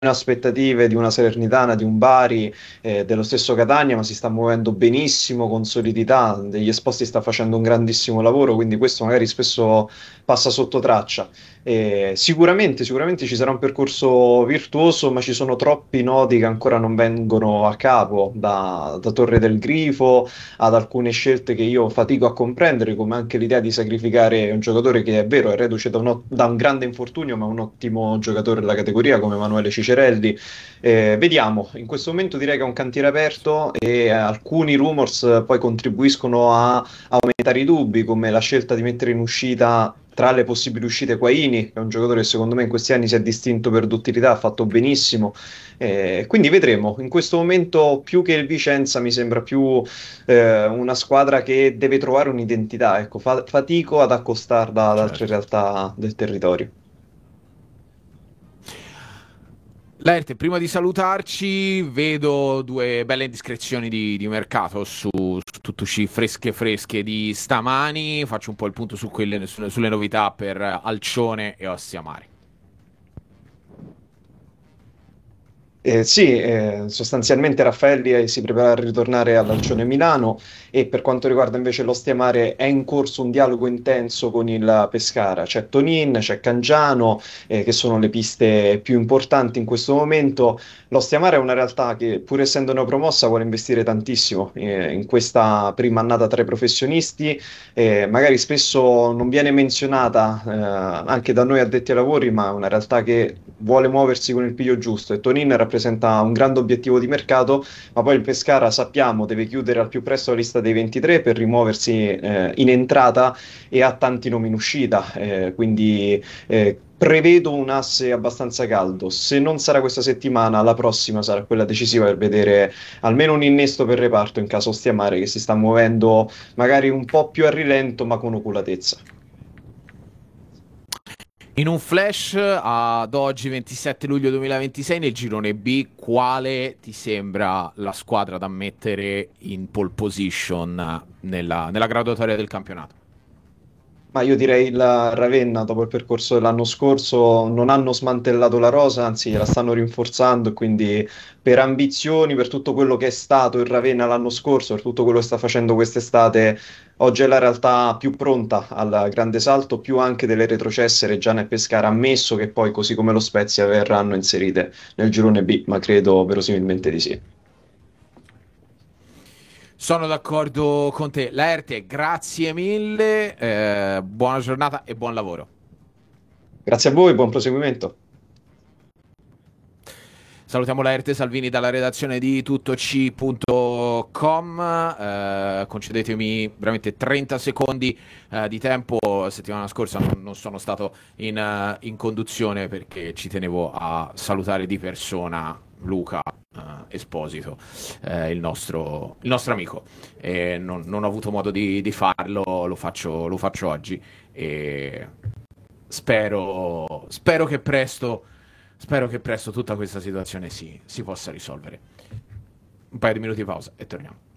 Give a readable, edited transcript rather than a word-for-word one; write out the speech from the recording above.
aspettative di una Salernitana, di un Bari, dello stesso Catania, ma si sta muovendo benissimo, con solidità, degli esposti sta facendo un grandissimo lavoro, quindi questo magari spesso passa sotto traccia. Sicuramente ci sarà un percorso virtuoso, ma ci sono troppi nodi che ancora non vengono a capo, da Torre del Grifo ad alcune scelte che io fatico a comprendere, come anche l'idea di sacrificare un giocatore che è vero, è reduce da un grande infortunio, ma un ottimo giocatore della categoria come Emanuele Cicerelli. Vediamo, in questo momento direi che è un cantiere aperto e alcuni rumors poi contribuiscono a aumentare i dubbi, come la scelta di mettere in uscita. Tra le possibili uscite Quaini, che è un giocatore che secondo me in questi anni si è distinto per duttilità, ha fatto benissimo. Quindi vedremo. In questo momento, più che il Vicenza, mi sembra più una squadra che deve trovare un'identità. Ecco, fatico ad accostarla ad altre Certo. realtà del territorio. Laerte, prima di salutarci, vedo due belle indiscrezioni di mercato su tuttoci fresche fresche di stamani. Faccio un po' il punto su sulle novità per Alcione e Ostia Mare. Sì, sostanzialmente Raffaelli si prepara a ritornare all'Alcione Milano e per quanto riguarda invece l'Ostia Mare è in corso un dialogo intenso con il Pescara. C'è Tonin, c'è Cangiano, che sono le piste più importanti in questo momento. L'Ostia Mare è una realtà che, pur essendo neopromossa, vuole investire tantissimo in questa prima annata tra i professionisti. Magari spesso non viene menzionata anche da noi addetti ai lavori, ma è una realtà che vuole muoversi con il piglio giusto e Tonin rappresenta un grande obiettivo di mercato, ma poi il Pescara sappiamo deve chiudere al più presto la lista dei 23 per rimuoversi in entrata e ha tanti nomi in uscita, quindi prevedo un asse abbastanza caldo. Se non sarà questa settimana, la prossima sarà quella decisiva per vedere almeno un innesto per reparto in caso Stiamare che si sta muovendo magari un po' più a rilento, ma con oculatezza. In un flash ad oggi 27 luglio 2026 nel girone B, quale ti sembra la squadra da mettere in pole position nella graduatoria del campionato? Ma io direi il Ravenna, dopo il percorso dell'anno scorso, non hanno smantellato la rosa, anzi la stanno rinforzando, e quindi per ambizioni, per tutto quello che è stato il Ravenna l'anno scorso, per tutto quello che sta facendo quest'estate, oggi è la realtà più pronta al grande salto, più anche delle retrocesse Reggiana e Pescara, ammesso che poi, così come lo Spezia, verranno inserite nel girone B, ma credo verosimilmente di sì. Sono d'accordo con te. Laerte, grazie mille, buona giornata e buon lavoro. Grazie a voi, buon proseguimento. Salutiamo Laerte Salvini dalla redazione di tuttoc.com. Concedetemi veramente 30 secondi di tempo. Settimana scorsa non sono stato in conduzione perché ci tenevo a salutare di persona Luca Esposito, il nostro amico. E non ho avuto modo di farlo, lo faccio oggi. E spero che presto. Spero che presto tutta questa situazione si possa risolvere. Un paio di minuti di pausa e torniamo.